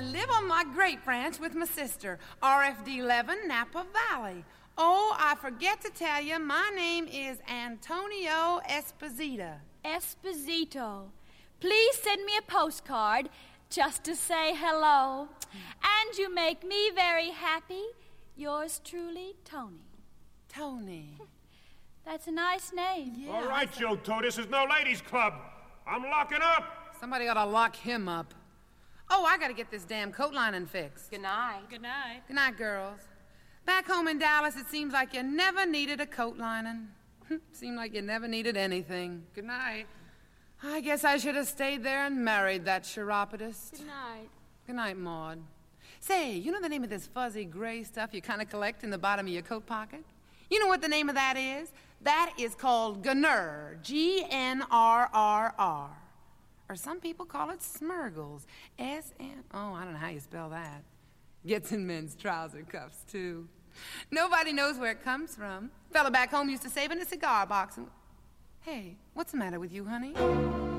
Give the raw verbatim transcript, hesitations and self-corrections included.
live on my grape ranch with my sister, R F D eleven, Napa Valley. Oh, I forget to tell you, my name is Antonio Esposito. Esposito. Please send me a postcard just to say hello. And you make me very happy. Yours truly, Tony. Tony. That's a nice name. Yeah. All right, Joe Toe, this is no ladies' club. I'm locking up. Somebody ought to lock him up. Oh, I gotta get this damn coat lining fixed. Good night. Good night. Good night, girls. Back home in Dallas, it seems like you never needed a coat lining. Seemed like you never needed anything. Good night. I guess I should have stayed there and married that chiropodist. Good night. Good night, Maud. Say, you know the name of this fuzzy gray stuff you kind of collect in the bottom of your coat pocket? You know what the name of that is? That is called Gnrr, G N R R R. Or some people call it Smurgles, S M... Oh, I don't know how you spell that. Gets in men's trouser cuffs, too. Nobody knows where it comes from. Fella back home used to save in a cigar box and... Hey, what's the matter with you, honey?